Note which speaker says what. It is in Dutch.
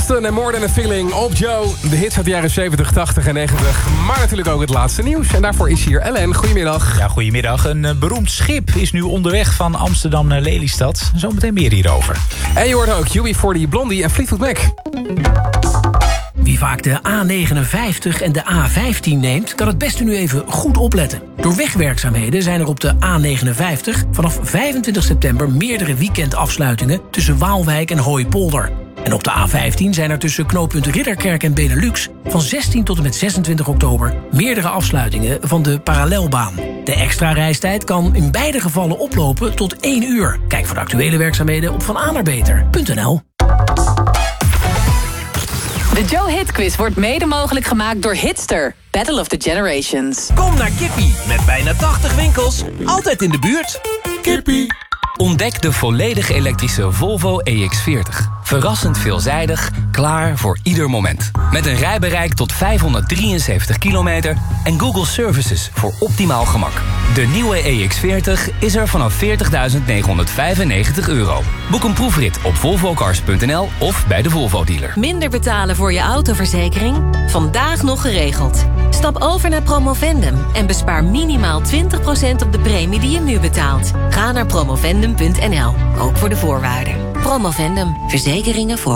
Speaker 1: Boston en More Than a Feeling op Joe. De hits uit de jaren 70, 80 en 90. Maar natuurlijk ook het laatste nieuws. En daarvoor is hier Ellen. Goedemiddag.
Speaker 2: Ja, goedemiddag. Een beroemd schip is nu onderweg van Amsterdam naar Lelystad. Zometeen meer hierover.
Speaker 1: En je hoort ook UB40, Blondie en Fleetwood Mac.
Speaker 3: Wie vaak de A59 en de A15 neemt, kan het beste nu even goed opletten. Door wegwerkzaamheden zijn er op de A59 vanaf 25 september meerdere weekendafsluitingen tussen Waalwijk en Hooipolder. En op de A15 zijn er tussen knooppunt Ridderkerk en Benelux van 16 tot en met 26 oktober meerdere afsluitingen van de parallelbaan. De extra reistijd kan in beide gevallen oplopen tot 1 uur. Kijk voor de actuele werkzaamheden op vananaarbeter.nl.
Speaker 4: De Joe Hit Quiz wordt mede mogelijk gemaakt door Hitster. Battle of the Generations.
Speaker 5: Kom naar Kippie, met bijna 80 winkels, altijd in de buurt. Kippie.
Speaker 6: Ontdek de volledig elektrische Volvo EX40. Verrassend veelzijdig, klaar voor ieder moment. Met een rijbereik tot 573 kilometer en Google Services voor optimaal gemak. De nieuwe EX40 is er vanaf €40.995. Boek een proefrit op volvocars.nl of bij de Volvo-dealer.
Speaker 7: Minder betalen voor je autoverzekering? Vandaag nog geregeld. Stap over naar Promovendum en bespaar minimaal 20% op de premie die je nu betaalt. Ga naar promovendum.nl, ook voor de voorwaarden. Promovendum, verzekeringen voor